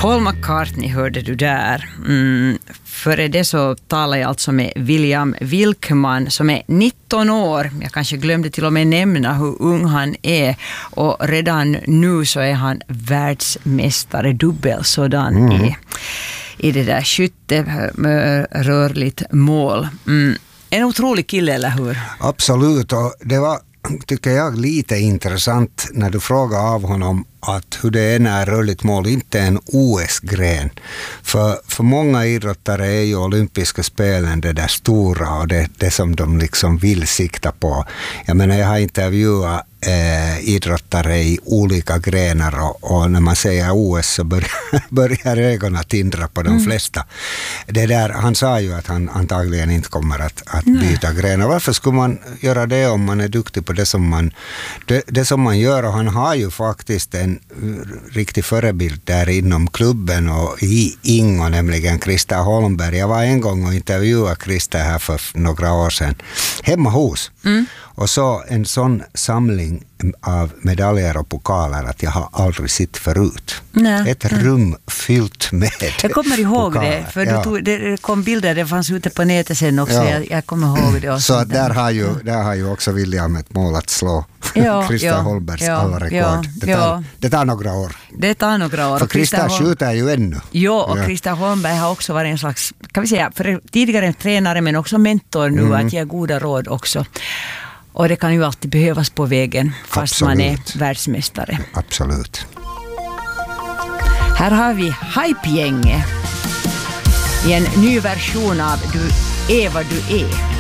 Paul McCartney hörde du där. Före det så talar jag alltså med William Wilkman som är 19 år. Jag kanske glömde till och med nämna hur ung han är. Och redan nu så är han världsmästare, dubbel sådan i det där skytte med rörligt mål. En otrolig kille, eller hur? Absolut, och det var, tycker jag, lite intressant när du frågade av honom att hur det är när rörligt mål inte är en OS-gren. För många idrottare är ju olympiska spelen det där stora och det som de liksom vill sikta på. Jag menar, jag har intervjuat idrottare i olika grenar och när man säger OS så börjar ögonen tindra på de flesta. Det där, han sa ju att han antagligen inte kommer att byta grenar. Varför skulle man göra det om man är duktig på det som man gör? Och han har ju faktiskt en riktig förebild där inom klubben och i Ingo, nämligen Krista Holmberg. Jag var en gång och intervjuade Krista här för några år sedan hemma hos. Och så en sån samling av medaljer och pokaler att jag har aldrig sett förut. Ett rum fyllt med jag kommer ihåg pokaler. Det, för det kom bilder, det fanns ute på nätet sen också. Ja. Jag kommer ihåg det. Så där har ju också William ett mål att slå Krista Holmbergs alla rekord. Det tar några år. För Krista skjuter ju ännu. Och Krista Holmberg har också varit en slags, kan vi säga, för tidigare tränare men också mentor nu att ge goda råd också. Och det kan ju alltid behövas på vägen fast man är världsmästare. Absolut. Här har vi Hypegänget i en ny version av Du är vad du är.